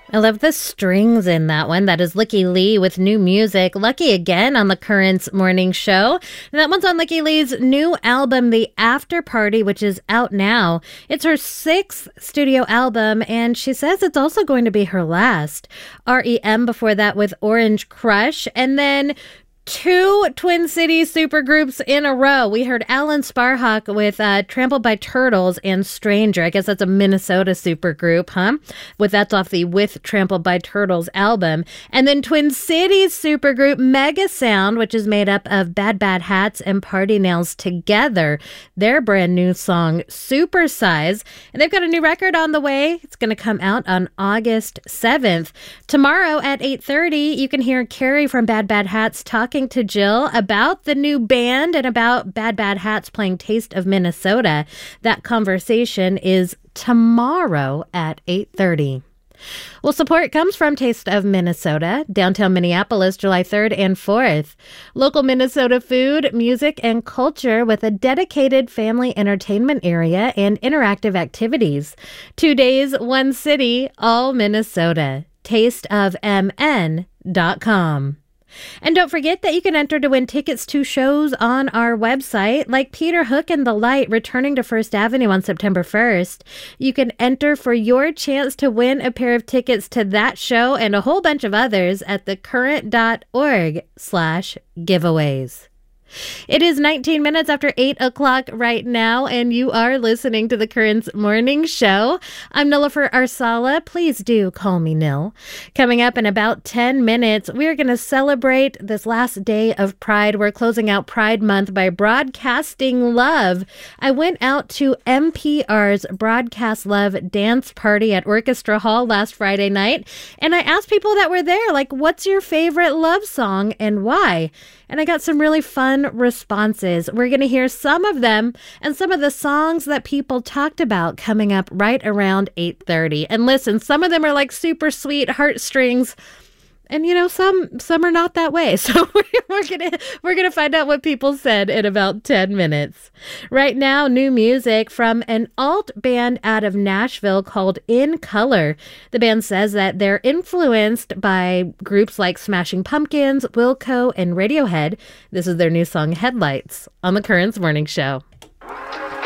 I love the strings in that one. That is Licky Lee with new music. Lucky again on the Currents Morning Show. And that one's on Licky Lee's new album, The After Party, which is out now. It's her 6th studio album, and she says it's also going to be her last. REM before that with Orange Crush, and then 2 Twin Cities supergroups in a row. We heard Alan Sparhawk with Trampled by Turtles and Stranger. I guess that's a Minnesota supergroup, huh? That's off the With Trampled by Turtles album. And then Twin Cities supergroup Mega Sound, which is made up of Bad Bad Hats and Party Nails together. Their brand new song, Supersize. And they've got a new record on the way. It's going to come out on August 7th. Tomorrow at 8:30, you can hear Carrie from Bad Bad Hats talking to Jill about the new band and about Bad Bad Hats playing Taste of Minnesota. That conversation is tomorrow at 8:30. Well, support comes from Taste of Minnesota, downtown Minneapolis, July 3rd and 4th. Local Minnesota food, music, and culture with a dedicated family entertainment area and interactive activities. 2 days, 1 city, all Minnesota. tasteofmn.com. And don't forget that you can enter to win tickets to shows on our website, like Peter Hook and the Light returning to First Avenue on September 1st. You can enter for your chance to win a pair of tickets to that show and a whole bunch of others at thecurrent.org/giveaways. It is 19 minutes after 8 o'clock right now, and you are listening to the Currents Morning Show. I'm Nilofer Arsala. Please do call me Nil. Coming up in about 10 minutes, we're going to celebrate this last day of Pride. We're closing out Pride Month by broadcasting love. I went out to NPR's Broadcast Love dance party at Orchestra Hall last Friday night, and I asked people that were there, like, what's your favorite love song and why? And I got some really fun responses. We're going to hear some of them and some of the songs that people talked about coming up right around 8:30. And listen, some of them are like super sweet heartstrings. And, you know, some are not that way. So we're gonna find out what people said in about 10 minutes. Right now, new music from an alt band out of Nashville called In Color. The band says that they're influenced by groups like Smashing Pumpkins, Wilco, and Radiohead. This is their new song, Headlights, on the Currents Morning Show.